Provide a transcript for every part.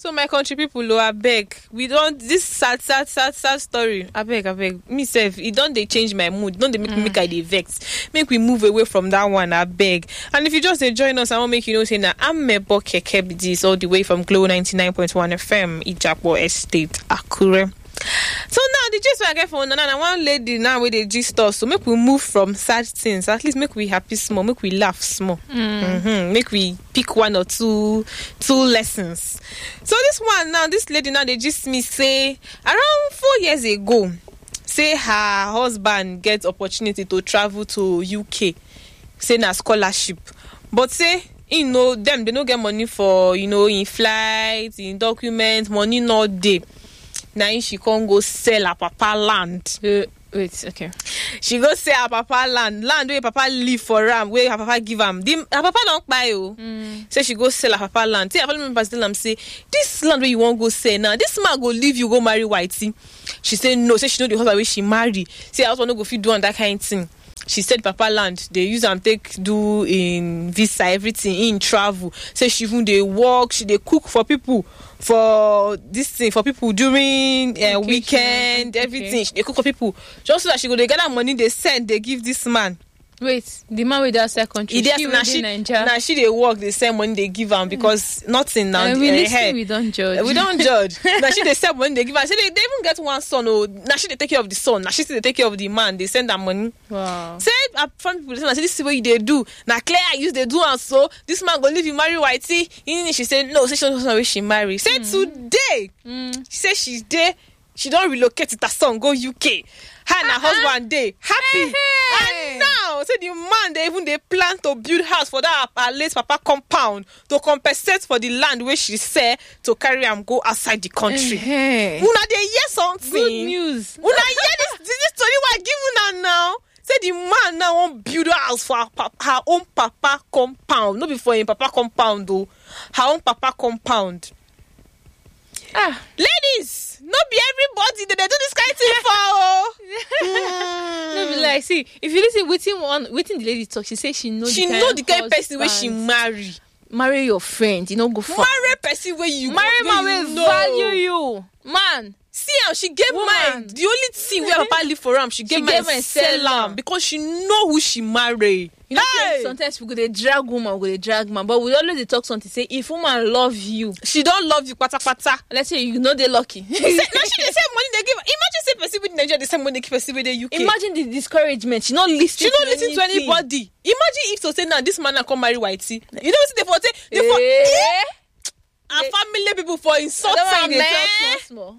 So my country people, I beg, we don't this sad story. I beg. Me self, it don't they change my mood. Don't they make I dey vex. Make we move away from that one. I beg. And if you just join us, I will make you know saying that I'm Mebo Keke this all the way from Glow 99.1 FM, Ijapo Estate, Akure. So now the gist I get from Nana, one lady now with the gist us. So make we move from sad things. At least make we happy small, make we laugh small. Make we pick one or two lessons. So this one now, this lady now they gist me say around 4 years ago, say her husband gets opportunity to travel to UK, say na scholarship, but say them they don't get money for in flights, in documents, money not there. Now she can't go sell her papa land. Wait, okay. She go sell her papa land where papa live for am, where her papa give am. Her papa don't buy Say she go sell her papa land. Say her family members tell am say this land where you want go sell now. This man go leave you go marry Whitey. She say no. Say she know the husband where she marry. Say I also no go fit do on that kind of thing. She said papa land they use am take do in visa everything in travel. Say she even they work, she they cook for people for this thing for people during weekend everything. She they cook for people just so that she go they get that money they send they give this man. Wait, the man with the outside country. Now she they work the same money they give am because nothing now. We don't judge. We don't judge. Now she they same money they give am. Say they even get one son. Oh, now she they take care of the son. Now she still they take care of the man. They send that money. Wow. Say from people say this is what they do. Now Claire I use they do and so this man go leave you marry Whitey. She said no. Say she don't know where she marry. Say today. She say she's there. She don't relocate to her son go UK. Her and her husband they happy. And now say the man they plan to build house for that her late papa compound to compensate for the land where she sell to carry am go outside the country. Una they hear something. Good news. Una hear this story what I give una now. Say the man now won't build a house for her own papa compound. Not before him papa compound though. Her own papa compound. Ladies, not be everybody that they do this kind of thing for. No be like, see, if you listen waiting the lady talk, she say she know the kind of person where she marry your friend, go far. Marry person where you marry man where value you, man. See how she gave mine. The only thing where papa live for him, she gave mine sell am because she know who she marry. Sometimes we go they drag woman, but we always talk something. Say if woman love you, she don't love you, pata. Let's say they lucky. Now she the same money they give. Imagine say person with Nigeria the same money they give person with the UK. Imagine the discouragement. She not listen to anybody. Imagine if to say now this man come marry Whitey. You know what they for say? And family people for insult man.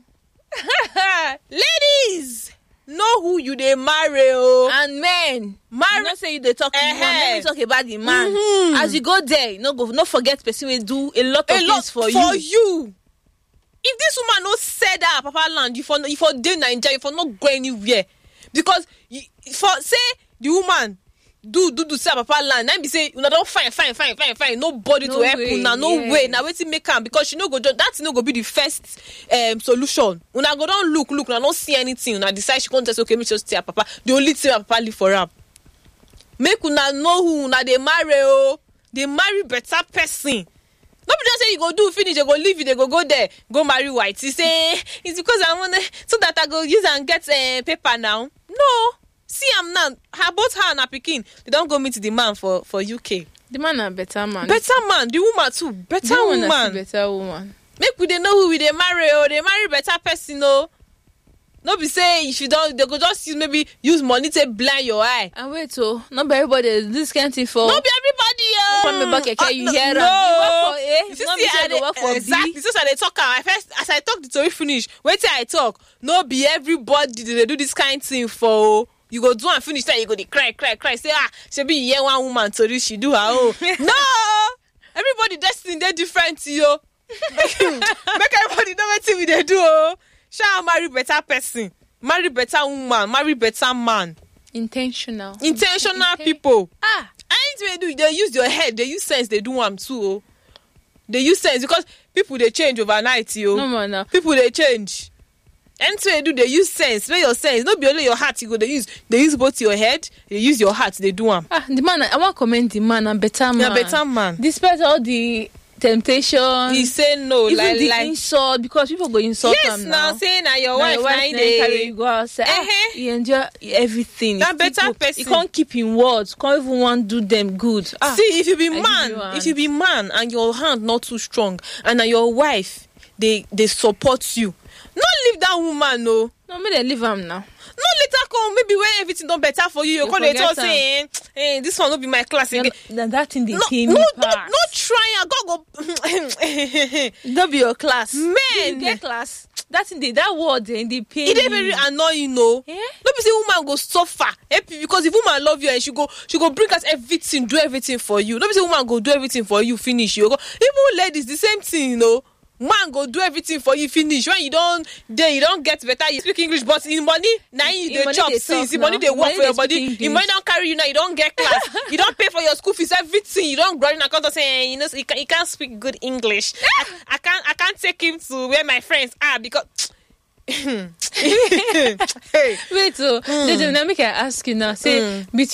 Ladies, know who you they marry and men marry. Not say you they talk let me talk about the man. As you go there, no forget person will do a lot of things for you. If this woman not said that papa land, you for day Nigeria, you for not go anywhere because for say the woman do say papa land. Now be say you don't fine. Nobody to help una, no way. Now wait till make am because she no go that's no go be the first solution. Una go don't look, una don't see anything. Una decide she can't just okay, me just stay papa. The only thing papa live for am. Make una know who una they marry they marry better person. Nobody just say you go do finish, they go leave you, they go there, go marry Whitey. Say it's because I wanna so that I go use and get paper now. No. See, I'm now. Both her and her pikin, they don't go meet the man for UK. The man a better man. Better man. The woman too. Better woman. Better woman. Make we they know who we they marry. They marry better person. No be say if you don't, they go just use money to blind your eye. And wait, not be everybody this can't for. Not be everybody. You hear no. You work for exactly. So they talk. As I talk the story finish. Wait till I talk. No be everybody they do this kind of thing for. You go do and finish that you go to cry. Say she be here one woman to she do her own. No, everybody destiny they different to you. Make everybody know what they do. Shall marry better person, marry better woman, marry better man. Intentional people. Anything they do, they use your head, they use sense, they do them too. They use sense because people they change overnight. No man, people they change. And so they use sense. Where your sense, not be only your heart. You go. They use both your head. They use your heart. They do them. The man. I want to comment the man and better man. Yeah, better man. Despite all the temptation. He say no. Even the insult, because people go insult him now. Yes, now saying that your wife carry you go outside. He enjoy everything. That better person. He can't keep in words. Can't even want to do them good. See, if you be man and your hand not too strong, and your wife they support you, not leave that woman. No, may they leave him now. No, later come, maybe when everything done better for you call it all saying, hey, this one will be my class again. That thing they came no, not try. God go. Don't be your class. Man, you get class. That word in the pain. It very annoying, no. Yeah? Don't be say woman go suffer. Because if woman love you and she go bring us everything, do everything for you. Don't be say woman go do everything for you, finish you. Even ladies, the same thing, you know. Man go do everything for you, finish. When you don't get better, you speak English, but in money, now you the chop since in money they work for your body. In money don't carry you now, you don't get class. You don't pay for your school fees, everything. You don't run in account of saying, you know, he can't speak good English. I can't take him to where my friends are because Wait, so let me ask you now. Say